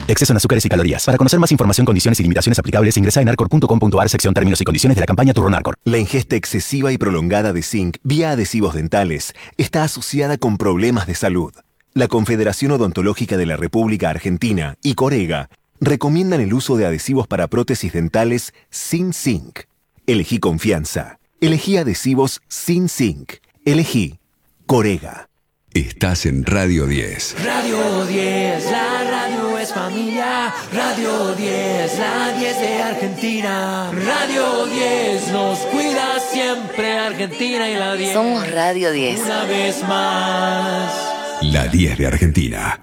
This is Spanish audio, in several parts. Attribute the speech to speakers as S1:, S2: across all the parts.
S1: Exceso en azúcares y calorías. Para conocer más información, condiciones y limitaciones aplicables, ingresa en arcor.com.ar, sección términos y condiciones de la campaña Turronarcor.
S2: La ingesta excesiva y prolongada de zinc vía adhesivos dentales está asociada con problemas de salud. La Confederación Odontológica de la República Argentina y Corega recomiendan el uso de adhesivos para prótesis dentales sin zinc. Elegí confianza. Elegí adhesivos sin zinc. Elegí Corega.
S3: Estás en Radio 10.
S4: Radio 10, la radio es familia. Radio 10, la 10 de Argentina. Radio 10 nos cuida siempre Argentina y la 10.
S5: Somos Radio 10.
S4: Una vez más.
S3: La 10 de Argentina.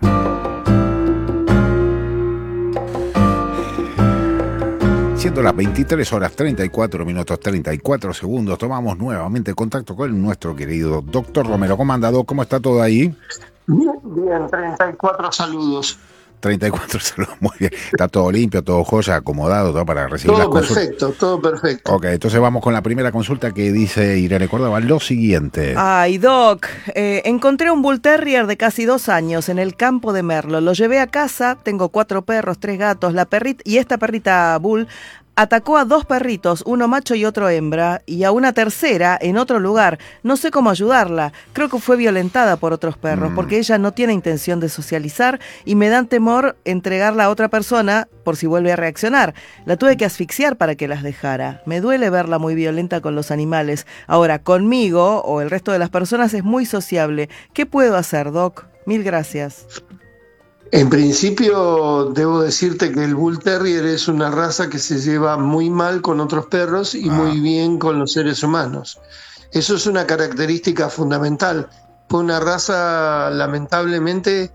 S6: Siendo las 23 horas 34 minutos 34 segundos, tomamos nuevamente contacto con nuestro querido doctor Romero. ¿Cómo anda, Doc? ¿Cómo está todo ahí?
S7: Bien, 34 saludos.
S6: 34 saludos, muy bien. Está todo limpio, todo joya, acomodado, todo para recibir
S7: todo
S6: las consultas.
S7: Perfecto, todo perfecto.
S6: Ok, entonces vamos con la primera consulta que dice Irene Córdoba lo siguiente.
S8: Ay, Doc, encontré un Bull Terrier de casi 2 años en el campo de Merlo. Lo llevé a casa, tengo 4 perros, 3 gatos, la perrita y esta perrita Bull atacó a 2 perritos, uno macho y otro hembra, y a una tercera en otro lugar. No sé cómo ayudarla. Creo que fue violentada por otros perros, porque ella no tiene intención de socializar y me dan temor entregarla a otra persona por si vuelve a reaccionar. La tuve que asfixiar para que las dejara. Me duele verla muy violenta con los animales. Ahora, conmigo o el resto de las personas es muy sociable. ¿Qué puedo hacer, Doc? Mil gracias.
S7: En principio, debo decirte que el Bull Terrier es una raza que se lleva muy mal con otros perros y muy bien con los seres humanos. Eso es una característica fundamental. Fue una raza, lamentablemente,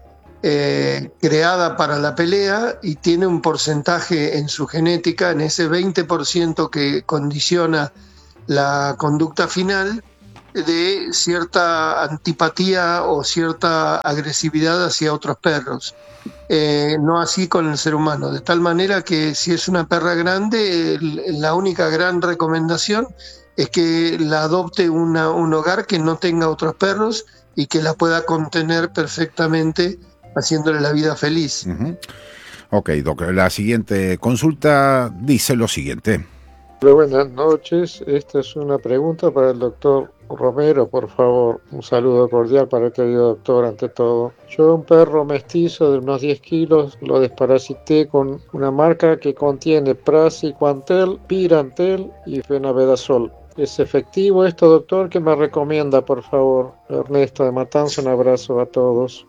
S7: creada para la pelea y tiene un porcentaje en su genética, en ese 20% que condiciona la conducta final, de cierta antipatía o cierta agresividad hacia otros perros. No así con el ser humano, de tal manera que si es una perra grande, la única gran recomendación es que la adopte un hogar que no tenga otros perros y que la pueda contener perfectamente, haciéndole la vida feliz.
S6: Ok, Doc, la siguiente consulta dice lo siguiente.
S9: Buenas noches, esta es una pregunta para el doctor Romero, por favor. Un saludo cordial para el querido doctor, ante todo. Yo un perro mestizo de unos 10 kilos lo desparasité con una marca que contiene Praziquantel, Pirantel y Fenabedazol. ¿Es efectivo esto, doctor? ¿Qué me recomienda, por favor? Ernesto de Matanza, un abrazo a todos.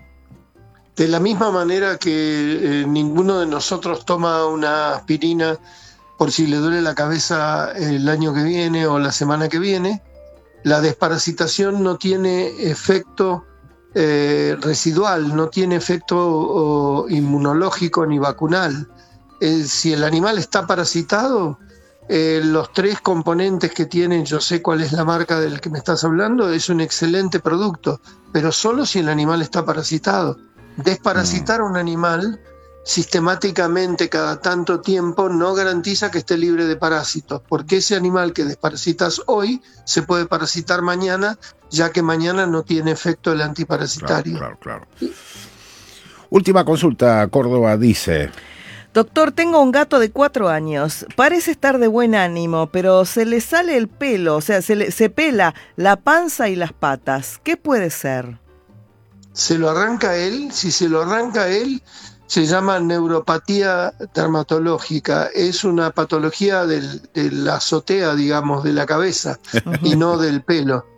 S7: De la misma manera que ninguno de nosotros toma una aspirina por si le duele la cabeza el año que viene o la semana que viene, la desparasitación no tiene efecto residual, no tiene efecto inmunológico ni vacunal. Si el animal está parasitado, los 3 componentes que tienen, yo sé cuál es la marca del que me estás hablando, es un excelente producto, pero solo si el animal está parasitado. Desparasitar a un animal sistemáticamente cada tanto tiempo no garantiza que esté libre de parásitos, porque ese animal que desparasitas hoy se puede parasitar mañana, ya que mañana no tiene efecto el antiparasitario.
S6: Claro. Última consulta, Córdoba dice...
S8: Doctor, tengo un gato de 4 años. Parece estar de buen ánimo, pero se le sale el pelo, o sea, se pela la panza y las patas. ¿Qué puede ser?
S7: ¿Se lo arranca él? Si se lo arranca él, se llama neuropatía dermatológica. Es una patología de la azotea, digamos, de la cabeza y no del pelo.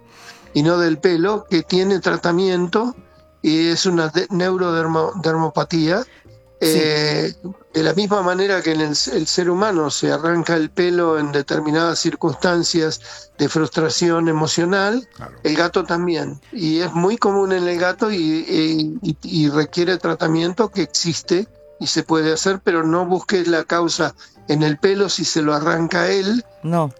S7: Que tiene tratamiento y es una neurodermopatía.
S8: Sí.
S7: De la misma manera que en el ser humano se arranca el pelo en determinadas circunstancias de frustración emocional, el gato también. Y es muy común en el gato y requiere tratamiento que existe y se puede hacer, pero no busques la causa en el pelo si se lo arranca él.
S8: No.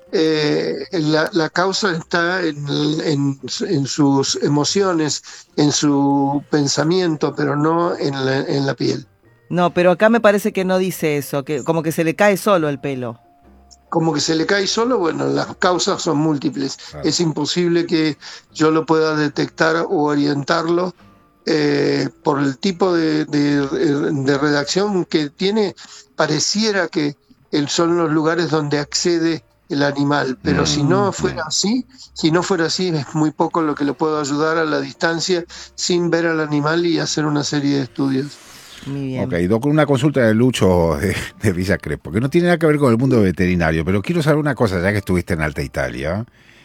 S7: La causa está en sus emociones, en su pensamiento, pero no en la piel.
S8: No, pero acá me parece que no dice eso, que como que se le cae solo el pelo.
S7: Como que se le cae solo, bueno, las causas son múltiples. Es imposible que yo lo pueda detectar o orientarlo por el tipo de redacción que tiene, pareciera que son los lugares donde accede el animal, pero si no fuera así, es muy poco lo que le puedo ayudar a la distancia sin ver al animal y hacer una serie de estudios.
S8: Muy bien.
S6: Ok, Doc, una consulta de Lucho de Villa Crespo, que no tiene nada que ver con el mundo veterinario, pero quiero saber una cosa, ya que estuviste en Alta Italia.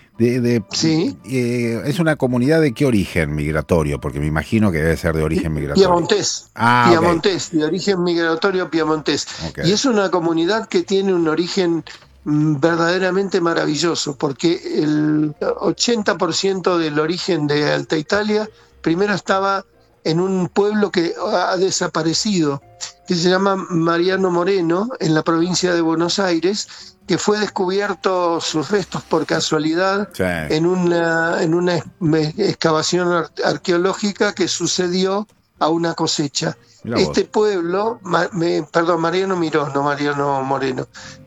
S7: Sí.
S6: ¿Es una comunidad de qué origen migratorio? Porque me imagino que debe ser de origen migratorio.
S7: Piamontés. Piamontés, de origen migratorio piamontés.
S6: Okay.
S7: Y es una comunidad que tiene un origen verdaderamente maravilloso, porque el 80% del origen de Alta Italia primero estaba en un pueblo que ha desaparecido, que se llama Mariano Moreno, en la provincia de Buenos Aires, que fue descubierto sus restos por casualidad en una excavación arqueológica que sucedió a una cosecha. Este pueblo, Mariano Miró, no Mariano Moreno,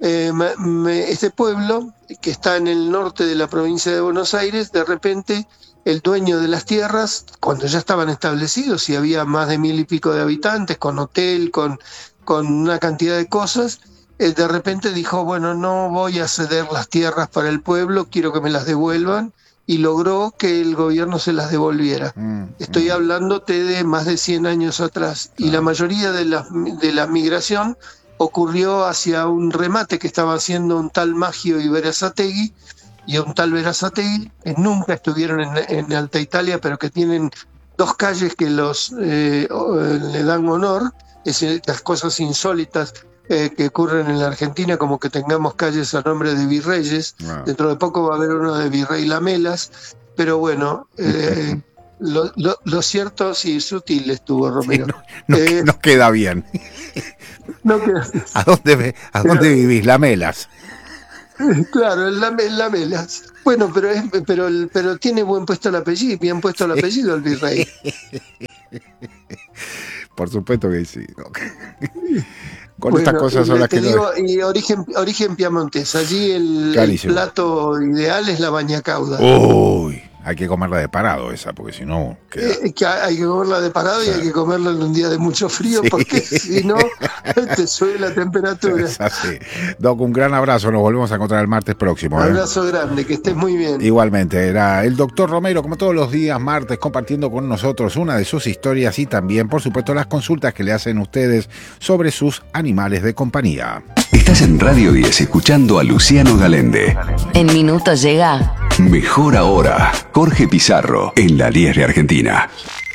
S7: este pueblo que está en el norte de la provincia de Buenos Aires, de repente el dueño de las tierras, cuando ya estaban establecidos y había más de 1000 y pico de habitantes, con hotel, con una cantidad de cosas, de repente dijo, bueno, no voy a ceder las tierras para el pueblo, quiero que me las devuelvan, y logró que el gobierno se las devolviera. Estoy hablándote de más de 100 años atrás, y la mayoría de la migración ocurrió hacia un remate que estaba haciendo un tal Maggio y Berazategui, y un tal Berazategui, que nunca estuvieron en Alta Italia, pero que tienen 2 calles que le dan honor, las cosas insólitas que ocurren en la Argentina, como que tengamos calles a nombre de virreyes. Dentro de poco va a haber uno de Virrey Lamelas, pero bueno, lo cierto, sí, sutil estuvo, Romero.
S6: Sí, no queda bien.
S7: No queda bien.
S6: ¿A dónde vivís? Lamelas.
S7: Claro, el Lamelas. Bueno, pero tiene bien puesto el apellido el virrey.
S6: Por supuesto que sí. Con estas cosas son las que
S7: digo, y origen piamontés. Allí el plato ideal es la baña cauda.
S6: Uy, hay que comerla de parado esa, porque si no
S7: hay que comerla de parado y hay que comerla en un día de mucho frío, porque si no te sube la temperatura.
S6: Es así. Doc, un gran abrazo, nos volvemos a encontrar el martes próximo.
S7: Un abrazo grande, que estés muy bien.
S6: Igualmente, era el doctor Romero, como todos los días martes, compartiendo con nosotros una de sus historias y también, por supuesto, las consultas que le hacen ustedes sobre sus animales de compañía.
S3: Estás en Radio 10 escuchando a Luciano Galende.
S5: En minutos llega
S3: Mejor Ahora, Jorge Pizarro, en la 10 de Argentina.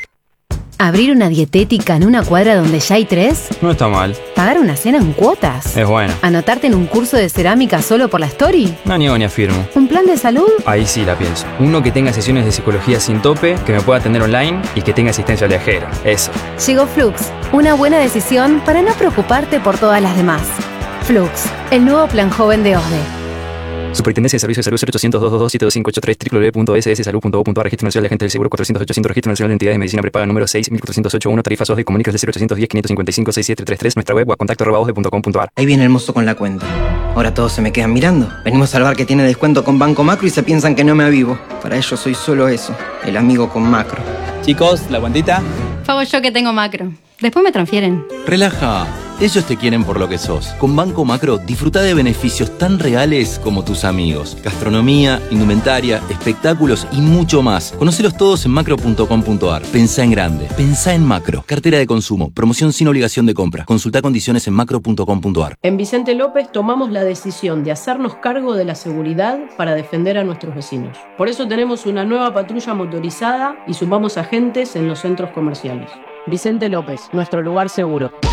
S10: ¿Abrir una dietética en una cuadra donde ya hay 3?
S11: No está mal.
S10: ¿Pagar una cena en cuotas?
S11: Es bueno.
S10: ¿Anotarte en un curso de cerámica solo por la story?
S11: No niego ni afirmo.
S10: ¿Un plan de salud?
S11: Ahí sí la pienso. Uno que tenga sesiones de psicología sin tope, que me pueda atender online y que tenga asistencia viajera. Eso.
S10: Llegó Flux, una buena decisión para no preocuparte por todas las demás. Flux, el nuevo plan joven de OSDE.
S11: Superintendencia de Servicios de Salud 0800-222-7583 www.sssalud.gov.ar. Registro Nacional de Agentes del Seguro 408. Registro Nacional de Entidades de Medicina Prepaga número 6.408.1. Tarifas OSDE. Comunicas del 0810-555-6733. Nuestra web contacto@osde.com.ar.
S12: Ahí viene el mozo con la cuenta. Ahora todos se me quedan mirando. Venimos al bar que tiene descuento con Banco Macro y se piensan que no me avivo. Para ellos soy solo eso, el amigo con Macro.
S13: Chicos, ¿la cuentita?
S14: Pago yo que tengo Macro. Después me transfieren.
S13: Relaja. Ellos te quieren por lo que sos. Con Banco Macro disfruta de beneficios tan reales como tus amigos. Gastronomía, indumentaria, espectáculos y mucho más. Conocelos todos en macro.com.ar. Pensá en grande. Pensá en Macro. Cartera de consumo. Promoción sin obligación de compra. Consultá condiciones en macro.com.ar.
S15: En Vicente López tomamos la decisión de hacernos cargo de la seguridad para defender a nuestros vecinos. Por eso tenemos una nueva patrulla motorizada y sumamos agentes en los centros comerciales. Vicente López, nuestro lugar seguro.